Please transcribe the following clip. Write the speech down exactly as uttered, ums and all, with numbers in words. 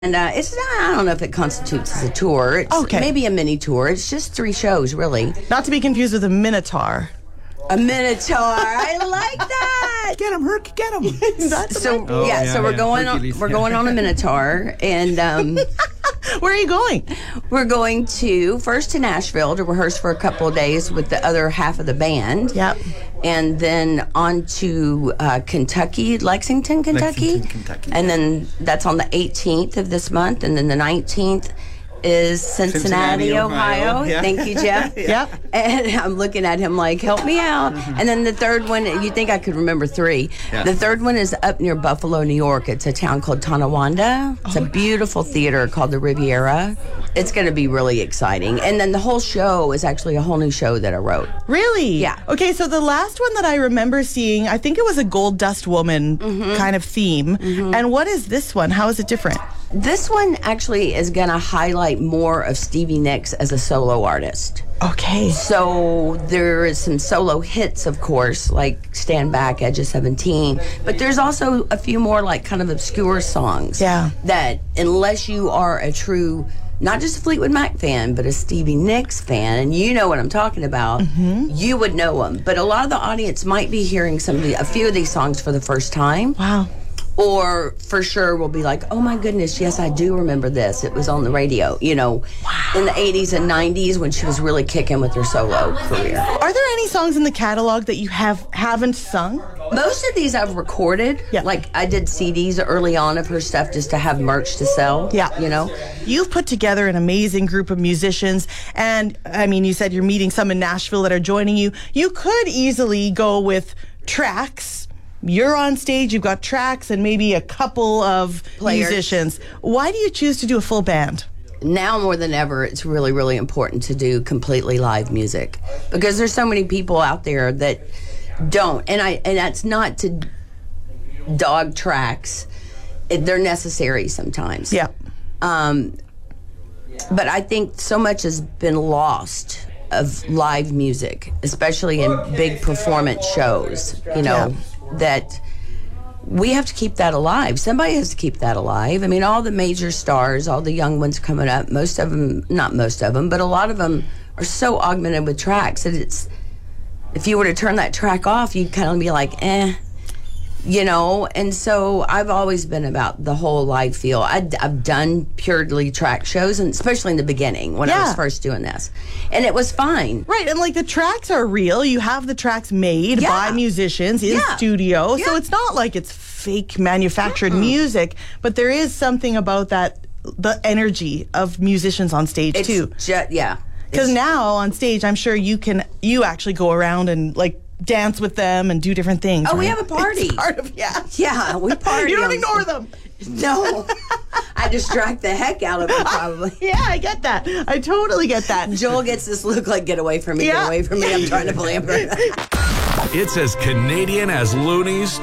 And uh, it's I don't know if it constitutes as a tour. It's Okay. maybe a mini tour. It's just three shows, really. Not to be confused with a Minotaur. A minotaur. I like that. Get him, Herc, get him. So Oh, yeah, yeah, so we're yeah. going Hercules. on. We're going on a minotaur, and um, Where are you going? we're going to first to Nashville to rehearse for a couple of days with the other half of the band. Yep. And then on to uh, Kentucky, Lexington, Kentucky. Lexington, Kentucky. And then that's on the eighteenth of this month, and then the nineteenth is Cincinnati, Cincinnati, Ohio. Ohio. Yeah. Thank you, Jeff. Yep. And I'm looking at him like, help me out. And then the third one, you think I could remember three. Yeah. The third one is up near Buffalo, New York. It's a town called Tonawanda. It's a beautiful theater called the Riviera. It's going to be really exciting. And then the whole show is actually a whole new show that I wrote. Really? Yeah. Okay, so the last one that I remember seeing, I think it was a Gold Dust Woman kind of theme. And what is this one? How is it different? This one actually is going to highlight more of Stevie Nicks as a solo artist. Okay. So there is some solo hits, of course, like Stand Back, Edge of seventeen. But there's also a few more like kind of obscure songs. Yeah. That unless you are a true, not just a Fleetwood Mac fan, but a Stevie Nicks fan, and you know what I'm talking about, you would know them. But a lot of the audience might be hearing some of the, a few of these songs for the first time. Wow. Or for sure will be like, oh my goodness, yes, I do remember this. It was on the radio, you know, in the eighties and nineties when she was really kicking with her solo career. Are there any songs in the catalog that you have haven't sung? Most of these I've recorded. Yeah. Like I did C Ds early on of her stuff just to have merch to sell. Yeah. You know? You've put together an amazing group of musicians, and I mean, you said you're meeting some in Nashville that are joining you. You could easily go with tracks. You're on stage, you've got tracks and maybe a couple of Players. musicians. Why do you choose to do a full band? Now more than ever, it's really, really important to do completely live music because there's so many people out there that don't. And I and that's not to dog tracks. It, they're necessary sometimes. Yeah. Um, but I think so much has been lost of live music, especially in big performance shows, you know, Yeah. that we have to keep that alive. Somebody has to keep that alive. I mean, all the major stars, all the young ones coming up, most of them, not most of them, but a lot of them are so augmented with tracks that it's, if you were to turn that track off, you'd kind of be like, eh. You know, and so I've always been about the whole live feel. I, I've done purely track shows, and especially in the beginning when I Yeah. was first doing this, and it was fine. Right, and like the tracks are real. You have the tracks made Yeah. by musicians in Yeah. studio. So Yeah. it's not like it's fake manufactured music, but there is something about that, the energy of musicians on stage It's too. just yeah. Because It's- now on stage, I'm sure you can, you actually go around and like dance with them and do different things. Oh, we right? have a party. It's part of, yeah. yeah, we party. You don't on ignore stage. them. No, I distract the heck out of them probably. Yeah, I get that. I totally get that. Joel gets this look like, get away from me, Yeah. get away from me. I'm trying to blame her. It's as Canadian as Looney's